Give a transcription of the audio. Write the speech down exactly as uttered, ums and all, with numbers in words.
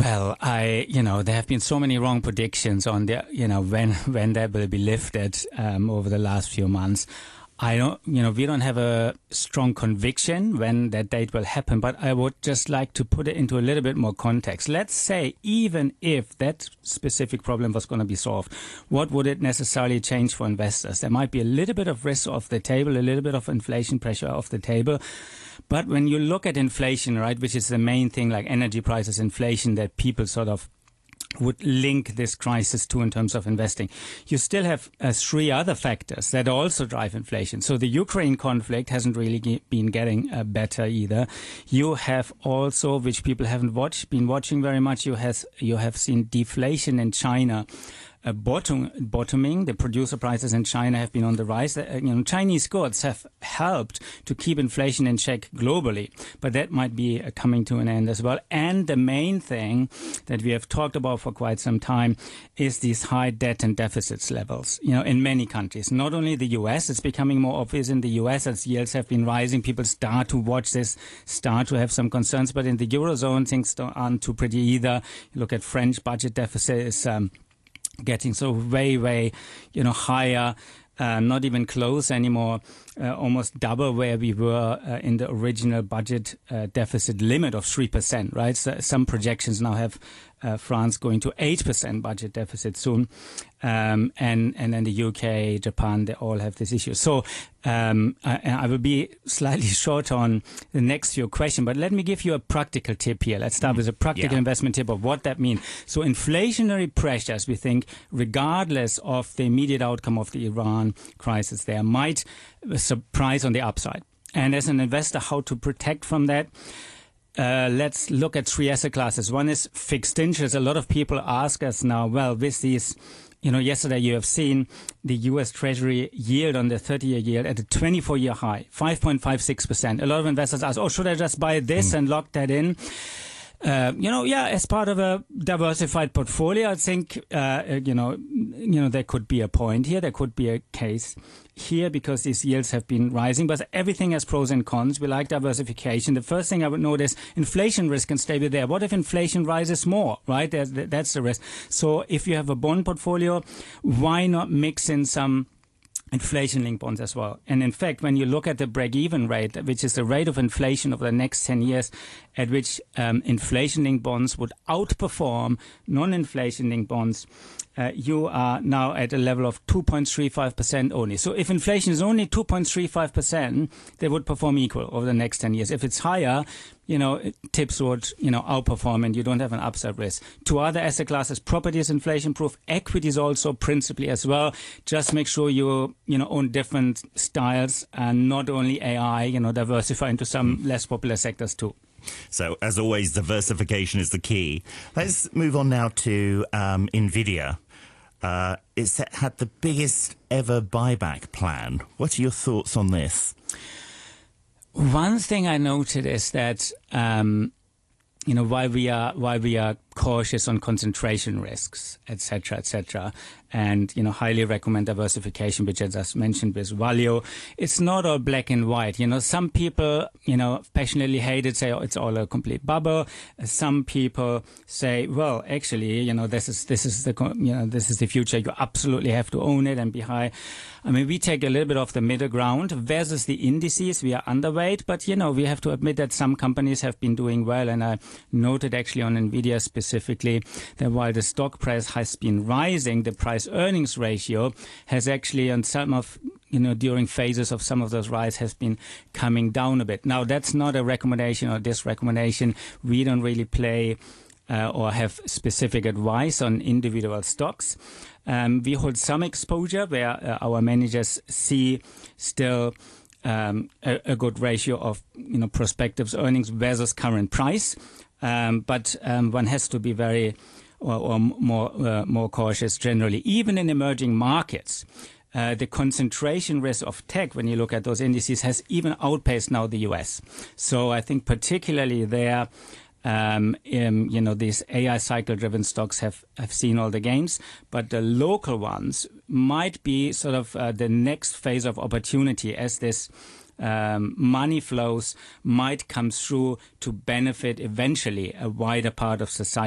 Well, I, you know, there have been so many wrong predictions on the, you know, when when that will be lifted um, over the last few months. I don't, you know, we don't have a strong conviction when that date will happen, but I would just like to put it into a little bit more context. Let's say even if that specific problem was going to be solved, what would it necessarily change for investors? There might be a little bit of risk off the table, a little bit of inflation pressure off the table. But when you look at inflation, right, which is the main thing, like energy prices, inflation, that people sort of would link this crisis to in terms of investing, you still have uh, three other factors that also drive inflation. So the Ukraine conflict hasn't really ge- been getting uh, better either. You have also, which people haven't watched, been watching very much, you has you have seen deflation in China. Uh, bottom, bottoming. The producer prices in China have been on the rise. Uh, you know, Chinese goods have helped to keep inflation in check globally, but that might be uh, coming to an end as well. And the main thing that we have talked about for quite some time is these high debt and deficits levels. You know, in many countries, not only the U S, it's becoming more obvious in the U S as yields have been rising. People start to watch this, start to have some concerns, but in the Eurozone, things aren't too pretty either. You look at French budget deficit is um, getting so way, way, you know, higher, uh, not even close anymore, uh, almost double where we were uh, in the original budget uh, deficit limit of three percent, right? So some projections now have uh, France going to eight percent budget deficit soon. Um, and, and then the U K, Japan, they all have this issue. So um, I, I will be slightly short on the next few questions, but let me give you a practical tip here. Let's start mm, with a practical yeah. investment tip of what that means. So inflationary pressures, we think, regardless of the immediate outcome of the Iran crisis, there might surprise on the upside. And as an investor, how to protect from that? Uh, let's look at three asset classes. One is fixed interest. A lot of people ask us now, well, with these, you know, yesterday you have seen the U S Treasury yield on the thirty-year yield at a twenty-four year high, five point five six percent. A lot of investors ask, oh, should I just buy this mm. and lock that in? Uh, you know, yeah, as part of a diversified portfolio, I think, uh, you know, you know, there could be a point here. There could be a case here because these yields have been rising, but everything has pros and cons. We like diversification. The first thing I would notice, inflation risk can stay with there. What if inflation rises more, right? There's, that's the risk. So if you have a bond portfolio, why not mix in some inflation-linked bonds as well? And in fact, when you look at the break-even rate, which is the rate of inflation over the next ten years, at which um, inflation-linked bonds would outperform non-inflation-linked bonds, uh, you are now at a level of two point three five percent only. So if inflation is only two point three five percent, they would perform equal over the next ten years. If it's higher, you know, tips would, you know, outperform and you don't have an upside risk. Two other asset classes, property is inflation-proof, equities also principally as well. Just make sure you, you know, own different styles and not only A I, you know, diversify into some less popular sectors too. So, as always, diversification is the key. Let's move on now to um, NVIDIA. Uh, it's had the biggest ever buyback plan. What are your thoughts on this? One thing I noted is that, um, you know, while we are while we are cautious on concentration risks, et cetera, et cetera, and, you know, highly recommend diversification, which I just mentioned with value, it's not all black and white. You know, some people, you know, passionately hate it, say, oh, it's all a complete bubble. Some people say, well, actually, you know, this is this is the you know this is the future. You absolutely have to own it and be high. I mean, we take a little bit of the middle ground versus the indices. We are underweight, but, you know, we have to admit that some companies have been doing well. And I noted actually on NVIDIA specifically that while the stock price has been rising, the price earnings ratio has actually on some of, you know, during phases of some of those rises has been coming down a bit. Now, that's not a recommendation or this recommendation. We don't really play Uh, or have specific advice on individual stocks. Um, we hold some exposure where uh, our managers see still um, a, a good ratio of, you know, prospective earnings versus current price. Um, but um, one has to be very or, or more uh, more cautious generally, even in emerging markets. Uh, the concentration risk of tech, when you look at those indices, has even outpaced now the U S. So I think particularly there, Um, um, you know, these A I cycle-driven stocks have, have seen all the gains, but the local ones might be sort of uh, the next phase of opportunity as this um, money flows might come through to benefit eventually a wider part of society.